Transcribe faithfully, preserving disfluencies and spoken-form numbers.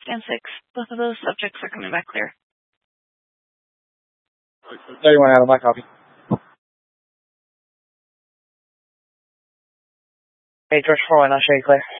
scan six. Both of those subjects are coming back clear. thirty-one Adam, my copy. Hey, George four one, I'll show you clear.